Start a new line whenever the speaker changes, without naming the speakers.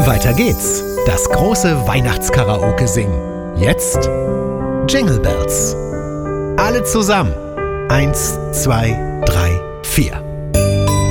Weiter geht's. Das große Weihnachtskaraoke singen. Jetzt Jingle Bells. Alle zusammen. 1, 2, 3, 4.